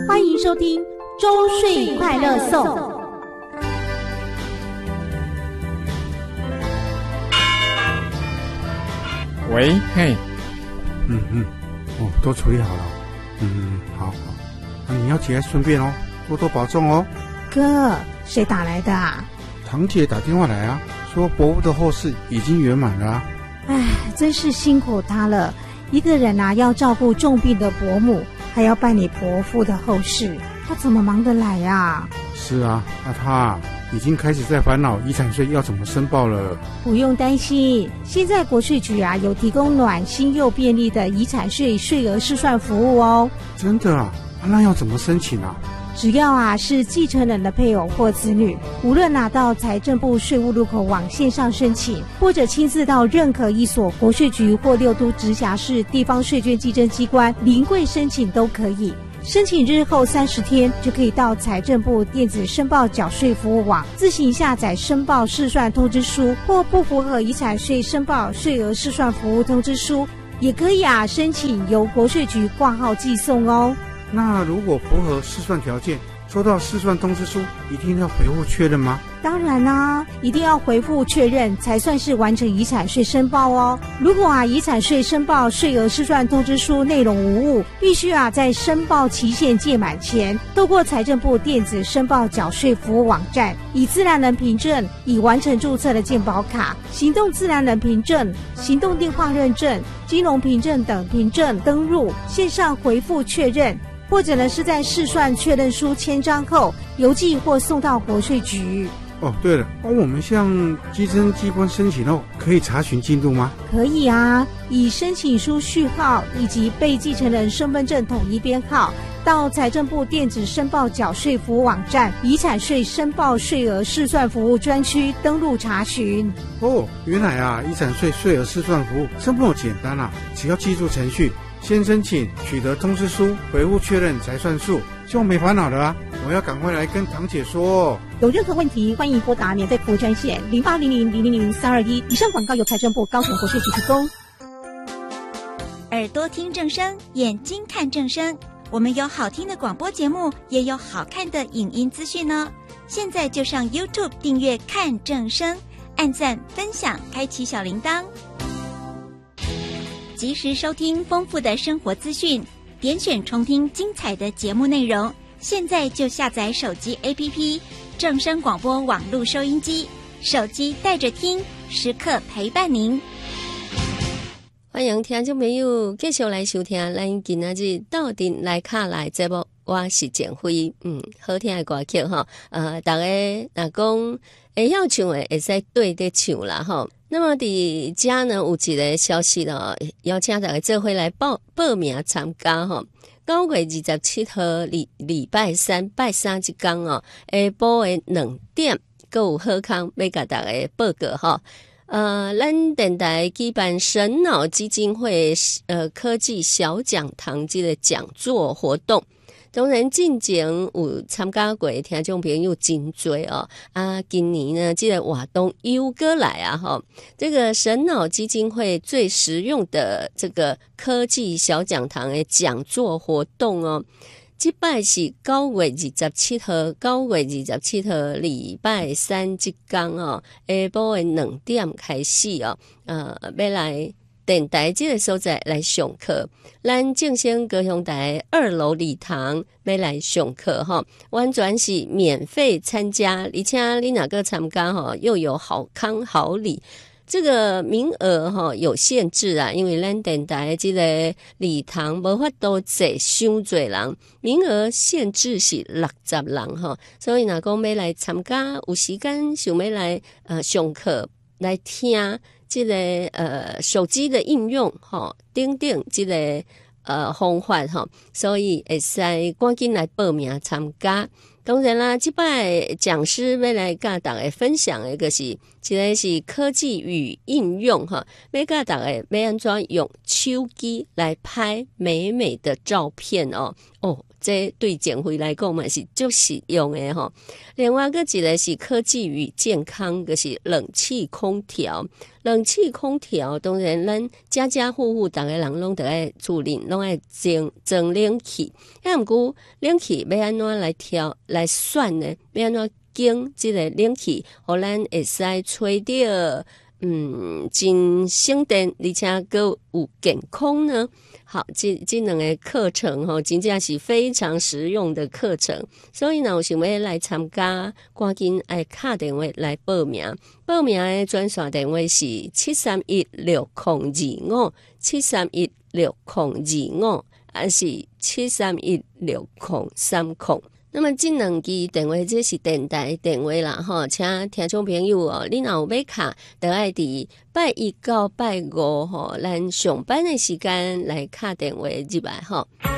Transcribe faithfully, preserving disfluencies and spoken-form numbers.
欢迎收听周岁快乐颂。 喂，嘿， 嗯嗯，哦，都处理好了。嗯，好好，那你要起来顺便哦，多多保重哦。 哥，谁打来的啊？ 堂姐打电话来啊，说伯父的后事已经圆满了啊。 唉，真是辛苦他了。一个人啊，要照顾重病的伯母，还要办理伯父的后事，他怎么忙得来啊？ 是啊，那他已经开始在烦恼遗产税要怎么申报了。 不用担心，现在国税局啊有提供暖心又便利的遗产税税额试算服务哦。 真的啊？那要怎么申请啊？ 只要啊是继承人的配偶或子女，无论拿到财政部税务入口网线上申请，或者亲自到任何一所国税局或六都直辖市地方税捐稽征机关临柜申请都可以。申请日后三十天就可以到财政部电子申报缴税服务网自行下载申报试算通知书，或不符合遗产税申报税额试算服务通知书，也可以啊申请由国税局挂号寄送哦。 那如果符合试算条件，收到试算通知书一定要回复确认吗？ 当然啦、啊，一定要回复确认才算是完成遗产税申报哦。如果啊遗产税申报税额试算通知书内容无误，必须啊在申报期限届满前，透过财政部电子申报缴税服务网站，以自然人凭证、已完成注册的健保卡、行动自然人凭证、行动电话认证、金融凭证等凭证登入线上回复确认。或者呢是在试算确认书签章后邮寄或送到国税局。 哦，对了，帮我们向稽征机关申请后，可以查询进度吗？ 可以啊，以申请书序号以及被继承人身份证统一编号，到财政部电子申报缴税服务网站遗产税申报税额试算服务专区登录查询。 哦，原来啊，遗产税税额试算服务这么简单啊，只要记住程序。先申请，取得通知书，回复确认才算数，就没烦恼了啊！我要赶快来跟堂姐说。 有任何问题，欢迎拨打免费服务专线零八零零零零零三二一。以上广告由财政部高雄国税局提供。 耳朵听正声，眼睛看正声。我们有好听的广播节目，也有好看的影音资讯呢。现在就上 YouTube 订阅看正声，按赞分享，开启小铃铛。及时收听丰富的生活资讯，点选重听精彩的节目内容。现在就下载手机 A P P 正声广播网络收音机，手机带着听，时刻陪伴您。 欢迎听众朋友继续来收听咱今仔日斗阵来卡来节目，我是简辉。嗯，好听的歌曲哈，呃，大家若讲会晓唱的，会使对得唱啦哈。那么伫家呢有一个消息了，邀请大家做伙来报报名参加哈。九月二十七号礼礼拜三拜三一天哦，下晡的两点，还有好康要甲大家报告哈。呃，咱电台举办神脑基金会呃科技小讲堂这个讲座活动。当然进前有参加过的听众朋友真多哦，啊，今年呢这个活动又过来啊哈，这个神脑基金会最实用的这个科技小讲堂的讲座活动哦，这摆是九月二十七号，九月二十七号礼拜三这天哦，下晡的两点开始哦，呃，要来电台这个所在来上课，咱正声高雄台二楼礼堂要来上课哈，完全是免费参加，而且你哪个参加哈，又有好康好礼。这个名额哈有限制啊，因为咱电台这个礼堂无法度坐伤多人，名额限制是六十人哈，所以若讲要来参加，有时间想要来呃上课来听。这个呃手机的应用哈，等等这个呃方法哈，所以会使赶紧来报名参加。当然啦，这摆讲师要来跟大家分享的就是，一个是科技与应用哈，要跟大家要安怎用手机来拍美美的照片哦。哦， 这对减肥来讲嘛是足实用的吼。另外个一个是科技与健康，就是冷气空调。冷气空调当然咱家家户户大家人拢得爱注意，拢爱装装冷气。啊，毋过冷气要安怎来调来选呢？要安怎经这个冷气，互咱会使吹到嗯真省电，而且阁有健康呢？好，这这两个课程吼，真正是非常实用的课程。所以呢，有想要来参加，赶紧爱打电话来报名。报名的专线电话是七三一六零二五七三一六零二五，还是七三一六零三零。那么这两支电话这是电台电话啦吼，请听众朋友哦，你若有要卡，就爱伫拜一到拜五吼，咱上班的时间来打电话入来吼。